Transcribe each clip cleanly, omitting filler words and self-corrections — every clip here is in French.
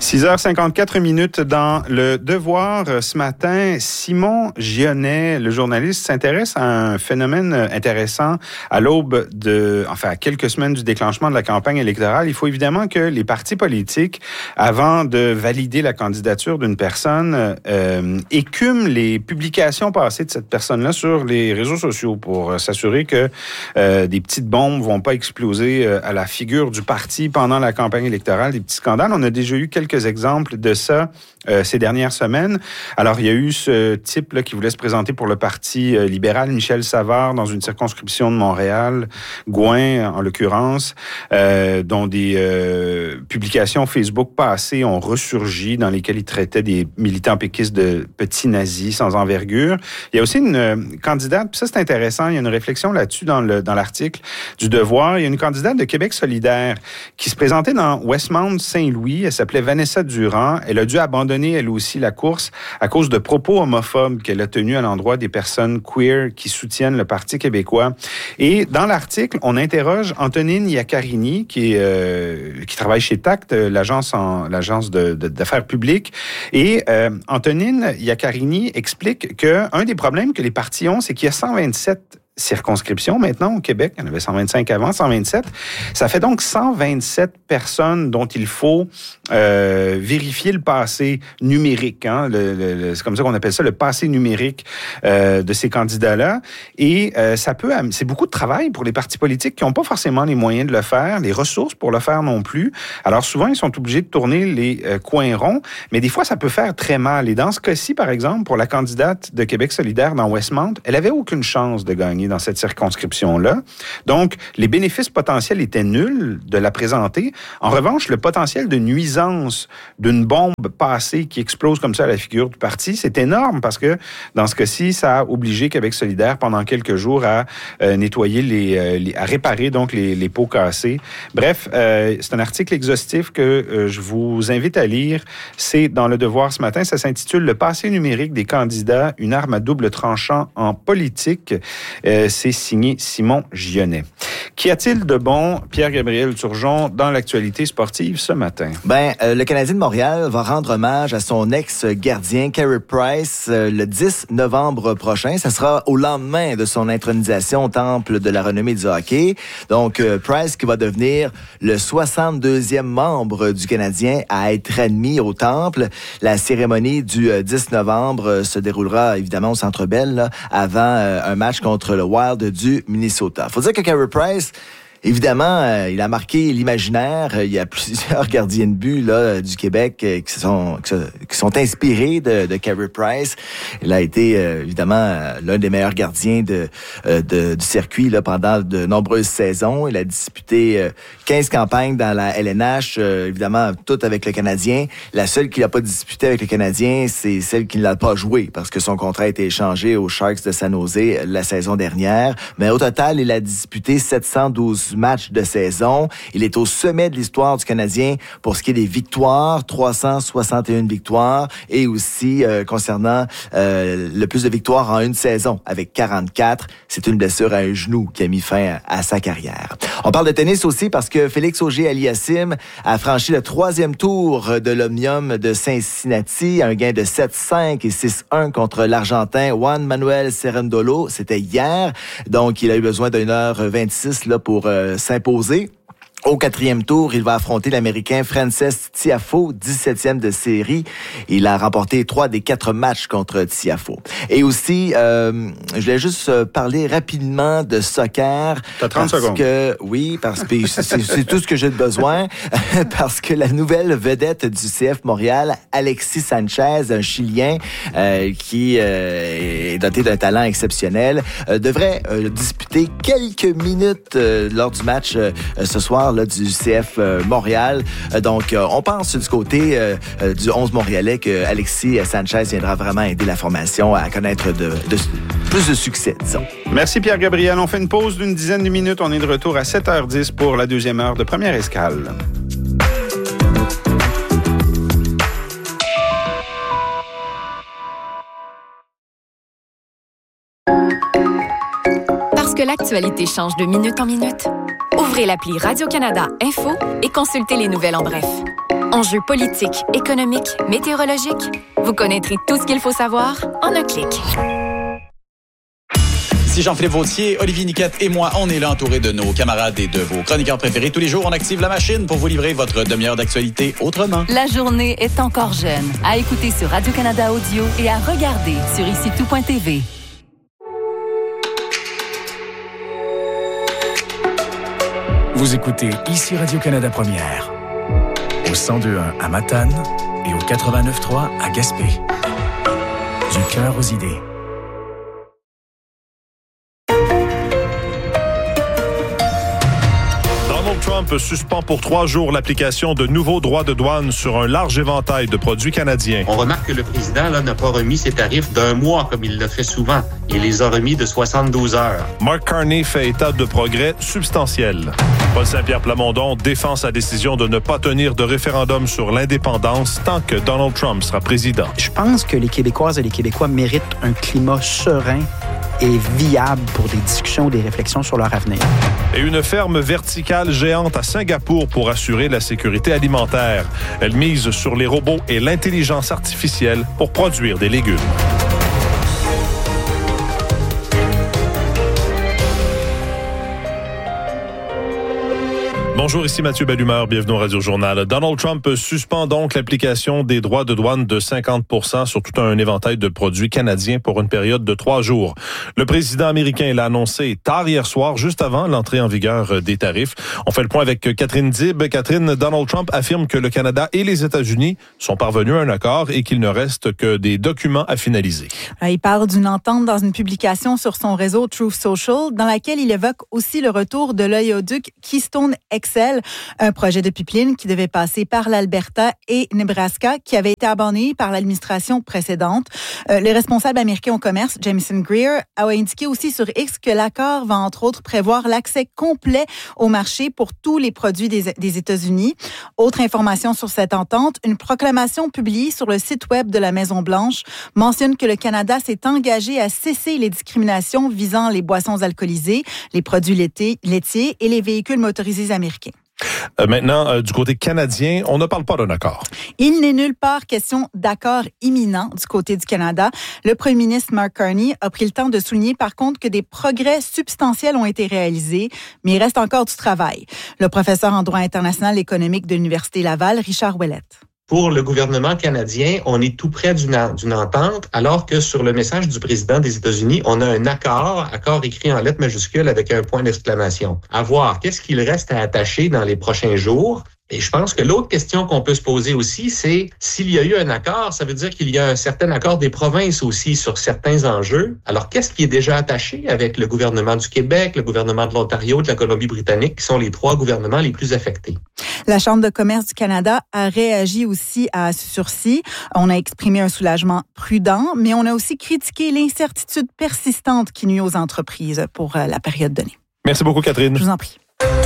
6h54 dans Le Devoir. Ce matin, Simon Gionnet, le journaliste, s'intéresse à un phénomène intéressant à l'aube à quelques semaines du déclenchement de la campagne électorale. Il faut évidemment que les partis politiques, avant de valider la candidature d'une personne, écument les publications passées de cette personne-là sur les réseaux sociaux pour s'assurer que des petites bombes vont pas exploser à la figure du parti pendant la campagne électorale, des petits scandales. On a déjà eu quelques exemples de ça ces dernières semaines. Alors, il y a eu ce type-là qui voulait se présenter pour le Parti libéral, Michel Savard, dans une circonscription de Montréal, Gouin en l'occurrence, dont des publications Facebook passées ont ressurgi dans lesquelles il traitait des militants péquistes de petits nazis sans envergure. Il y a aussi une candidate, puis ça c'est intéressant, il y a une réflexion là-dessus dans l'article du Devoir. Il y a une candidate de Québec solidaire qui se présentait dans Westmount-Saint-Louis. Elle s'appelait Vanessa Durand. Elle a dû abandonner, elle aussi, la course à cause de propos homophobes qu'elle a tenus à l'endroit des personnes queer qui soutiennent le Parti québécois. Et dans l'article, on interroge Antonine Iaccarini, qui travaille chez TACT, l'agence d'affaires publiques. Et Antonine Iaccarini explique qu'un des problèmes que les partis ont, c'est qu'il y a 127 circonscriptions maintenant au Québec. Il y en avait 125 avant, 127. Ça fait donc 127 personnes dont il faut vérifier le passé numérique. Hein? C'est comme ça qu'on appelle ça, le passé numérique de ces candidats-là. Et c'est beaucoup de travail pour les partis politiques qui n'ont pas forcément les moyens de le faire, les ressources pour le faire non plus. Alors souvent, ils sont obligés de tourner les coins ronds, mais des fois, ça peut faire très mal. Et dans ce cas-ci, par exemple, pour la candidate de Québec solidaire dans Westmount, elle avait aucune chance de gagner dans cette circonscription-là. Donc, les bénéfices potentiels étaient nuls de la présenter. En revanche, le potentiel de nuisance d'une bombe passée qui explose comme ça à la figure du parti, c'est énorme parce que, dans ce cas-ci, ça a obligé Québec solidaire pendant quelques jours à nettoyer à réparer donc les pots cassés. Bref, c'est un article exhaustif que je vous invite à lire. C'est dans Le Devoir ce matin. Ça s'intitule « Le passé numérique des candidats, une arme à double tranchant en politique ». C'est signé Simon Gionnet. Qu'y a-t-il de bon, Pierre-Gabriel Turgeon, dans l'actualité sportive ce matin? Le Canadien de Montréal va rendre hommage à son ex-gardien Carey Price le 10 novembre prochain. Ça sera au lendemain de son intronisation au temple de la renommée du hockey. Donc, Price qui va devenir le 62e membre du Canadien à être admis au temple. La cérémonie du 10 novembre se déroulera évidemment au Centre Bell là, avant un match contre le Wild du Minnesota. Faut dire que Carey Price, évidemment, il a marqué l'imaginaire. Il y a plusieurs gardiens de but là, du Québec qui sont inspirés de Carey Price. Il a été évidemment l'un des meilleurs gardiens du circuit là, pendant de nombreuses saisons. Il a disputé 15 campagnes dans la LNH, évidemment toutes avec le Canadien. La seule qu'il n'a pas disputée avec le Canadien, c'est celle qu'il n'a pas jouée parce que son contrat a été échangé aux Sharks de San Jose la saison dernière. Mais au total, il a disputé 712 matchs de saison. Il est au sommet de l'histoire du Canadien pour ce qui est des victoires, 361 victoires, et aussi concernant le plus de victoires en une saison, avec 44. C'est une blessure à un genou qui a mis fin à sa carrière. On parle de tennis aussi parce que Félix Auger-Aliassime a franchi le 3e tour de l'Omnium de Cincinnati, un gain de 7-5 et 6-1 contre l'Argentin Juan Manuel Cerundolo. C'était hier, donc il a eu besoin d'1h26 là, pour s'imposer. Au 4e tour, il va affronter l'Américain Frances Tiafoe, 17e de série. Il a remporté 3 des 4 matchs contre Tiafoe. Et aussi, je voulais juste parler rapidement de soccer. T'as 30 secondes. Oui, parce que c'est tout ce que j'ai besoin. Parce que la nouvelle vedette du CF Montréal, Alexis Sanchez, un Chilien qui est doté d'un talent exceptionnel, devrait disputer quelques minutes lors du match ce soir là, du CF Montréal. Donc, on pense du côté du 11 montréalais que Alexis Sanchez viendra vraiment aider la formation à connaître plus de succès, disons. Merci Pierre-Gabriel. On fait une pause d'une dizaine de minutes. On est de retour à 7h10 pour la deuxième heure de Première Escale. Parce que l'actualité change de minute en minute, ouvrez l'appli Radio-Canada Info et consultez les nouvelles en bref. Enjeux politiques, économiques, météorologiques. Vous connaîtrez tout ce qu'il faut savoir en un clic. Ici Jean-Philippe Vautier, Olivier Niquette et moi, on est là entourés de nos camarades et de vos chroniqueurs préférés. Tous les jours, on active la machine pour vous livrer votre demi-heure d'actualité autrement. La journée est encore jeune. À écouter sur Radio-Canada Audio et à regarder sur IciTout.tv. Vous écoutez ici Radio-Canada Première, au 102.1 à Matane et au 89.3 à Gaspé. Du cœur aux idées. Donald Trump suspend pour 3 jours l'application de nouveaux droits de douane sur un large éventail de produits canadiens. On remarque que le président n'a pas remis ses tarifs d'1 mois comme il le fait souvent. Il les a remis de 72 heures. Mark Carney fait état de progrès substantiels. Paul Saint-Pierre Plamondon défend sa décision de ne pas tenir de référendum sur l'indépendance tant que Donald Trump sera président. Je pense que les Québécoises et les Québécois méritent un climat serein et viable pour des discussions, des réflexions sur leur avenir. Et une ferme verticale géante à Singapour pour assurer la sécurité alimentaire. Elle mise sur les robots et l'intelligence artificielle pour produire des légumes. Bonjour, ici Mathieu Bellumeur, bienvenue au Radio-Journal. Donald Trump suspend donc l'application des droits de douane de 50% sur tout un éventail de produits canadiens pour une période de 3 jours. Le président américain l'a annoncé tard hier soir, juste avant l'entrée en vigueur des tarifs. On fait le point avec Catherine Dib. Catherine, Donald Trump affirme que le Canada et les États-Unis sont parvenus à un accord et qu'il ne reste que des documents à finaliser. Il parle d'une entente dans une publication sur son réseau Truth Social, dans laquelle il évoque aussi le retour de l'oléoduc Keystone XL, un projet de pipeline qui devait passer par l'Alberta et Nebraska, qui avait été abandonné par l'administration précédente. Le responsable américain au commerce, Jamieson Greer, a indiqué aussi sur X que l'accord va entre autres prévoir l'accès complet au marché pour tous les produits des États-Unis. Autre information sur cette entente, une proclamation publiée sur le site web de la Maison-Blanche mentionne que le Canada s'est engagé à cesser les discriminations visant les boissons alcoolisées, les produits laitiers et les véhicules motorisés américains. Maintenant, du côté canadien, on ne parle pas d'un accord. Il n'est nulle part question d'accord imminent du côté du Canada. Le premier ministre Mark Carney a pris le temps de souligner par contre que des progrès substantiels ont été réalisés, mais il reste encore du travail. Le professeur en droit international économique de l'Université Laval, Richard Ouellette. Pour le gouvernement canadien, on est tout près d'une entente, alors que sur le message du président des États-Unis, on a un accord écrit en lettres majuscules avec un point d'exclamation. À voir, qu'est-ce qu'il reste à attacher dans les prochains jours? Et je pense que l'autre question qu'on peut se poser aussi, c'est s'il y a eu un accord, ça veut dire qu'il y a un certain accord des provinces aussi sur certains enjeux. Alors, qu'est-ce qui est déjà attaché avec le gouvernement du Québec, le gouvernement de l'Ontario, de la Colombie-Britannique, qui sont les 3 gouvernements les plus affectés? La Chambre de commerce du Canada a réagi aussi à ce sursis. On a exprimé un soulagement prudent, mais on a aussi critiqué l'incertitude persistante qui nuit aux entreprises pour la période donnée. Merci beaucoup, Catherine. Je vous en prie.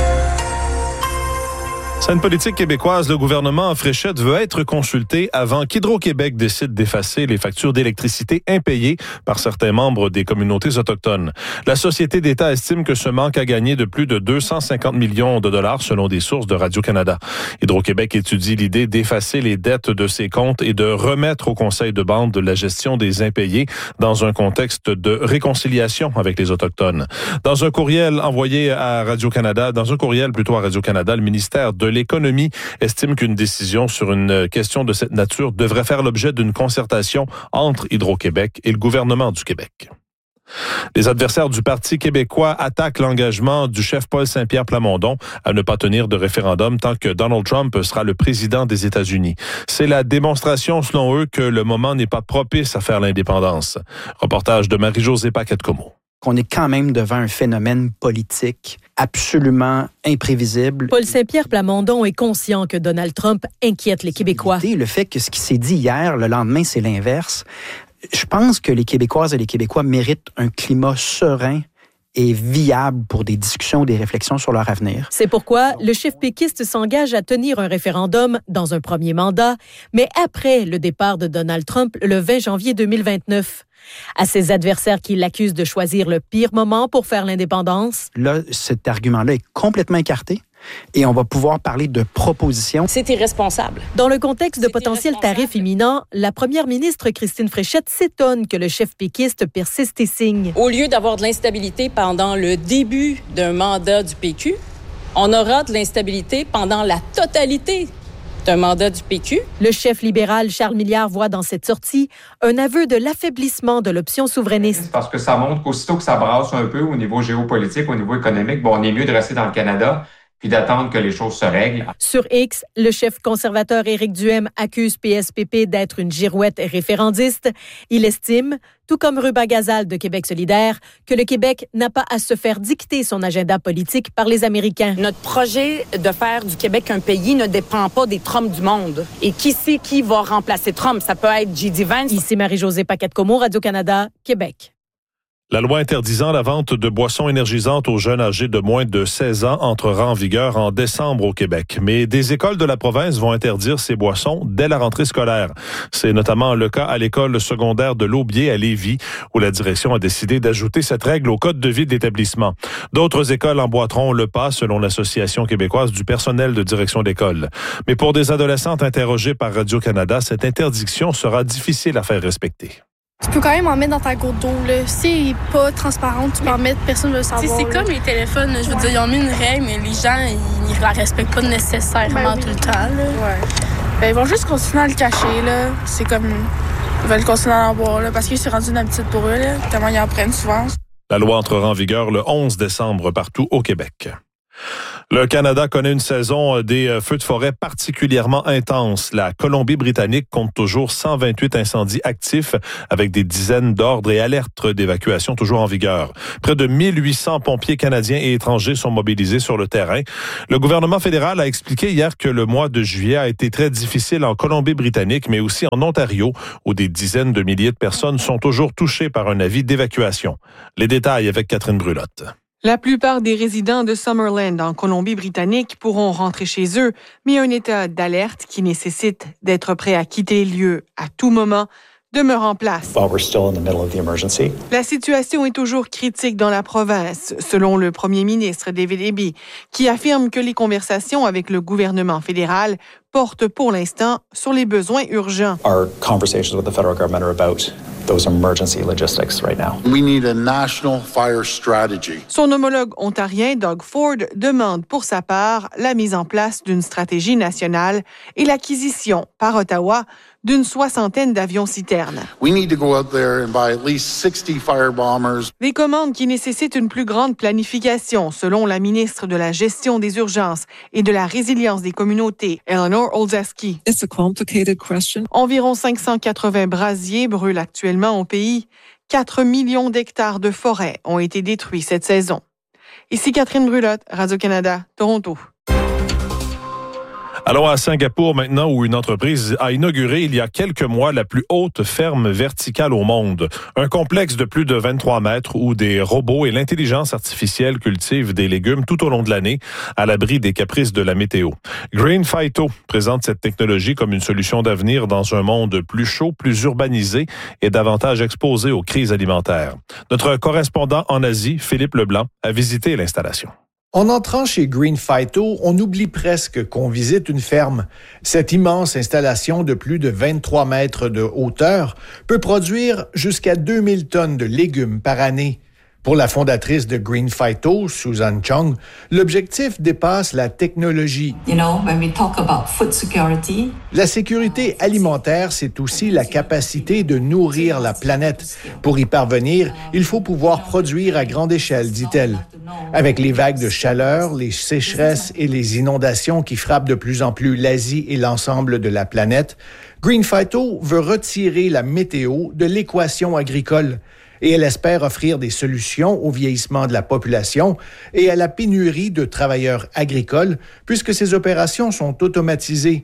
Scène politique québécoise, le gouvernement en fréchette veut être consulté avant qu'Hydro-Québec décide d'effacer les factures d'électricité impayées par certains membres des communautés autochtones. La Société d'État estime que ce manque a gagné de plus de 250 millions de dollars selon des sources de Radio-Canada. Hydro-Québec étudie l'idée d'effacer les dettes de ses comptes et de remettre au conseil de bande la gestion des impayés dans un contexte de réconciliation avec les Autochtones. Dans un courriel à Radio-Canada, le ministère de l'Économie estime qu'une décision sur une question de cette nature devrait faire l'objet d'une concertation entre Hydro-Québec et le gouvernement du Québec. Les adversaires du Parti québécois attaquent l'engagement du chef Paul Saint-Pierre Plamondon à ne pas tenir de référendum tant que Donald Trump sera le président des États-Unis. C'est la démonstration, selon eux, que le moment n'est pas propice à faire l'indépendance. Reportage de Marie-Josée Paquette-Comeau. Qu'on est quand même devant un phénomène politique absolument imprévisible. Paul Saint-Pierre Plamondon est conscient que Donald Trump inquiète les Québécois. Le fait que ce qui s'est dit hier, le lendemain, c'est l'inverse. Je pense que les Québécoises et les Québécois méritent un climat serein et viable pour des discussions, des réflexions sur leur avenir. C'est pourquoi le chef péquiste s'engage à tenir un référendum dans un premier mandat, mais après le départ de Donald Trump le 20 janvier 2029. À ses adversaires qui l'accusent de choisir le pire moment pour faire l'indépendance. Là, cet argument-là est complètement écarté. et on va pouvoir parler de propositions. C'est irresponsable. Dans le contexte de potentiels tarifs imminents, la première ministre Christine Fréchette s'étonne que le chef péquiste persiste et signe. Au lieu d'avoir de l'instabilité pendant le début d'un mandat du PQ, on aura de l'instabilité pendant la totalité d'un mandat du PQ. Le chef libéral Charles Milliard voit dans cette sortie un aveu de l'affaiblissement de l'option souverainiste. Parce que ça montre qu'aussitôt que ça brasse un peu au niveau géopolitique, au niveau économique, on est mieux de rester dans le Canada puis d'attendre que les choses se règlent. Sur X, le chef conservateur Éric Duhem accuse PSPP d'être une girouette référendiste. Il estime, tout comme Ruben Gazal de Québec solidaire, que le Québec n'a pas à se faire dicter son agenda politique par les Américains. Notre projet de faire du Québec un pays ne dépend pas des Trump du monde. Et qui sait qui va remplacer Trump? Ça peut être J.D. Vance. Ici Marie-Josée Paquette-Comeau, Radio-Canada, Québec. La loi interdisant la vente de boissons énergisantes aux jeunes âgés de moins de 16 ans entrera en vigueur en décembre au Québec. Mais des écoles de la province vont interdire ces boissons dès la rentrée scolaire. C'est notamment le cas à l'école secondaire de l'Aubier à Lévis, où la direction a décidé d'ajouter cette règle au code de vie de l'établissement. D'autres écoles emboîteront le pas, selon l'Association québécoise du personnel de direction d'école. Mais pour des adolescentes interrogées par Radio-Canada, cette interdiction sera difficile à faire respecter. Tu peux quand même en mettre dans ta gourde d'eau. Si elle n'est pas transparente, tu peux en mettre, personne ne veut savoir. C'est comme les téléphones. Je veux dire, ils ont mis une règle, mais les gens, ils ne la respectent pas nécessairement tout le temps. Ouais. Ils vont juste continuer à le cacher. Là. C'est comme... Ils veulent continuer à en boire parce que c'est rendu une habitude pour eux, là, tellement ils en prennent souvent. La loi entrera en vigueur le 11 décembre partout au Québec. Le Canada connaît une saison des feux de forêt particulièrement intense. La Colombie-Britannique compte toujours 128 incendies actifs avec des dizaines d'ordres et alertes d'évacuation toujours en vigueur. Près de 1800 pompiers canadiens et étrangers sont mobilisés sur le terrain. Le gouvernement fédéral a expliqué hier que le mois de juillet a été très difficile en Colombie-Britannique, mais aussi en Ontario, où des dizaines de milliers de personnes sont toujours touchées par un avis d'évacuation. Les détails avec Catherine Brulotte. La plupart des résidents de Summerland en Colombie-Britannique pourront rentrer chez eux, mais un état d'alerte qui nécessite d'être prêt à quitter les lieux à tout moment demeure en place. La situation est toujours critique dans la province, selon le premier ministre David Eby, qui affirme que les conversations avec le gouvernement fédéral portent pour l'instant sur les besoins urgents. Our conversations with the federal government are about those emergency logistics right now. We need a national fire strategy. Son homologue ontarien, Doug Ford, demande pour sa part la mise en place d'une stratégie nationale et l'acquisition par Ottawa d'une 60aine d'avions-citernes. We need to go out there and buy at least 60 firebombers. Des commandes qui nécessitent une plus grande planification, selon la ministre de la Gestion des urgences et de la résilience des communautés, Eleanor Olszewski. It's a complicated question. Environ 580 brasiers brûlent actuellement au pays. 4 millions d'hectares de forêt ont été détruits cette saison. Ici Catherine Brulotte, Radio-Canada, Toronto. Allons à Singapour maintenant, où une entreprise a inauguré il y a quelques mois la plus haute ferme verticale au monde. Un complexe de plus de 23 mètres où des robots et l'intelligence artificielle cultivent des légumes tout au long de l'année, à l'abri des caprices de la météo. Green Phyto présente cette technologie comme une solution d'avenir dans un monde plus chaud, plus urbanisé et davantage exposé aux crises alimentaires. Notre correspondant en Asie, Philippe Leblanc, a visité l'installation. En entrant chez Green Phyto, on oublie presque qu'on visite une ferme. Cette immense installation de plus de 23 mètres de hauteur peut produire jusqu'à 2000 tonnes de légumes par année. Pour la fondatrice de Green Phyto, Susan Chung, l'objectif dépasse la technologie. La sécurité alimentaire, c'est aussi la capacité de nourrir la planète. Pour y parvenir, il faut pouvoir produire à grande échelle, dit-elle. Avec les vagues de chaleur, les sécheresses et les inondations qui frappent de plus en plus l'Asie et l'ensemble de la planète, Green Phyto veut retirer la météo de l'équation agricole. Et elle espère offrir des solutions au vieillissement de la population et à la pénurie de travailleurs agricoles, puisque ces opérations sont automatisées.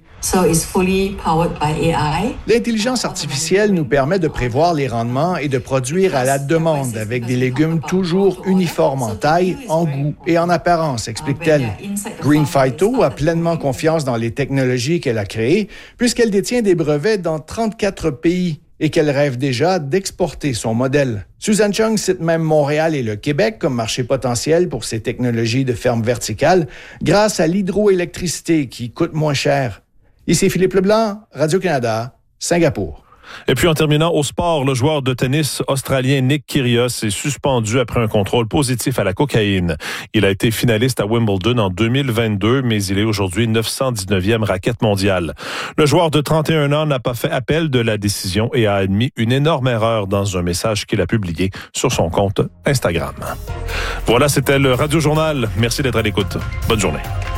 L'intelligence artificielle nous permet de prévoir les rendements et de produire à la demande avec des légumes toujours uniformes en taille, en goût et en apparence, explique-t-elle. Green Phyto a pleinement confiance dans les technologies qu'elle a créées, puisqu'elle détient des brevets dans 34 pays. et qu'elle rêve déjà d'exporter son modèle. Suzanne Chung cite même Montréal et le Québec comme marché potentiel pour ces technologies de ferme verticale grâce à l'hydroélectricité qui coûte moins cher. Ici Philippe Leblanc, Radio-Canada, Singapour. Et puis en terminant au sport, le joueur de tennis australien Nick Kyrgios est suspendu après un contrôle positif à la cocaïne. Il a été finaliste à Wimbledon en 2022, mais il est aujourd'hui 919e raquette mondiale. Le joueur de 31 ans n'a pas fait appel de la décision et a admis une énorme erreur dans un message qu'il a publié sur son compte Instagram. Voilà, c'était le Radio Journal. Merci d'être à l'écoute. Bonne journée.